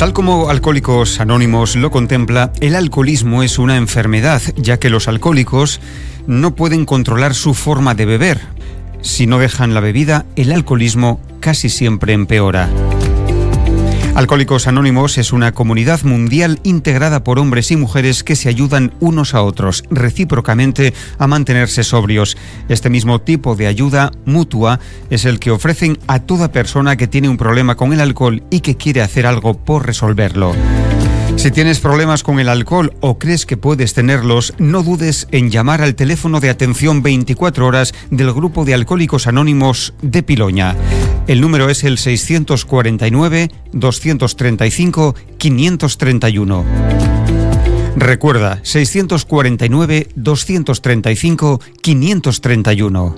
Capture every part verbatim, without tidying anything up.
Tal como Alcohólicos Anónimos lo contempla, el alcoholismo es una enfermedad, ya que los alcohólicos no pueden controlar su forma de beber. Si no dejan la bebida, el alcoholismo casi siempre empeora. Alcohólicos Anónimos es una comunidad mundial integrada por hombres y mujeres que se ayudan unos a otros, recíprocamente, a mantenerse sobrios. Este mismo tipo de ayuda mutua es el que ofrecen a toda persona que tiene un problema con el alcohol y que quiere hacer algo por resolverlo. Si tienes problemas con el alcohol o crees que puedes tenerlos, no dudes en llamar al teléfono de atención veinticuatro horas del Grupo de Alcohólicos Anónimos de Piloña. El número es el seiscientos cuarenta y nueve, doscientos treinta y cinco, quinientos treinta y uno. Recuerda, seiscientos cuarenta y nueve, doscientos treinta y cinco, quinientos treinta y uno.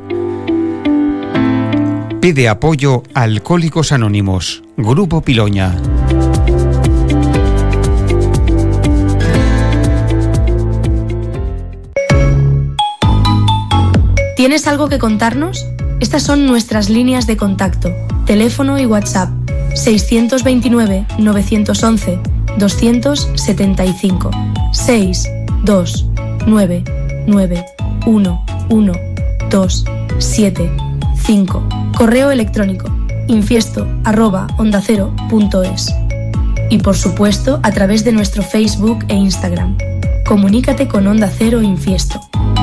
Pide apoyo a Alcohólicos Anónimos, Grupo Piloña. ¿Tienes algo que contarnos? Estas son nuestras líneas de contacto, teléfono y WhatsApp seiscientos veintinueve, novecientos once, doscientos setenta y cinco, seis dos nueve nueve uno uno dos siete cinco. Correo electrónico infiesto arroba onda cero punto es. Y por supuesto a través de nuestro Facebook e Instagram. Comunícate con Onda Cero Infiesto.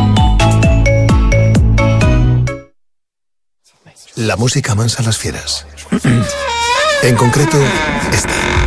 La música amansa a las fieras. En concreto, esta.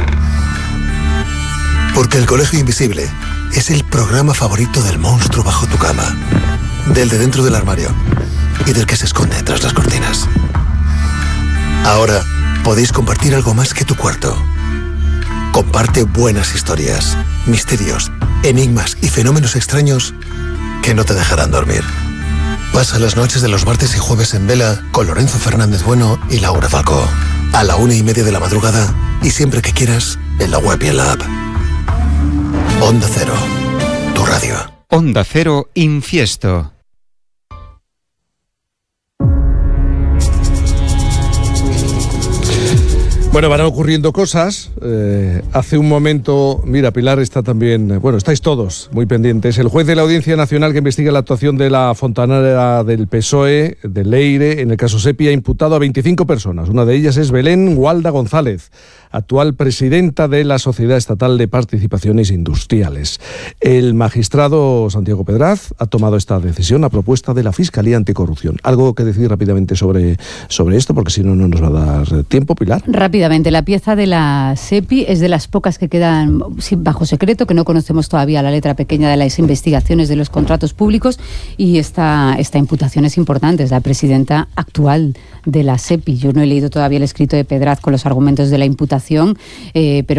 Porque El Colegio Invisible es el programa favorito del monstruo bajo tu cama, del de dentro del armario y del que se esconde tras las cortinas. Ahora podéis compartir algo más que tu cuarto. Comparte buenas historias, misterios, enigmas y fenómenos extraños que no te dejarán dormir. Pasa las noches de los martes y jueves en vela con Lorenzo Fernández Bueno y Laura Falcó. A la una y media de la madrugada y siempre que quieras en la web y en la app. Onda Cero, tu radio. Onda Cero Infiesto. Bueno, van ocurriendo cosas. Eh, hace un momento, mira, Pilar está también... Bueno, estáis todos muy pendientes. El juez de la Audiencia Nacional que investiga la actuación de la fontanera del P S O E, de Leire, en el caso Sepi, ha imputado a veinticinco personas. Una de ellas es Belén Gualda González, actual presidenta de la Sociedad Estatal de Participaciones Industriales. El magistrado Santiago Pedraz ha tomado esta decisión a propuesta de la Fiscalía Anticorrupción. ¿Algo que decir rápidamente sobre, sobre esto? Porque si no, no nos va a dar tiempo, Pilar. Rápidamente. La pieza de la Sepi es de las pocas que quedan bajo secreto, que no conocemos todavía la letra pequeña de las investigaciones de los contratos públicos, y esta, esta imputación es importante. Es la presidenta actual de la Sepi. Yo no he leído todavía el escrito de Pedraz con los argumentos de la imputación, eh, pero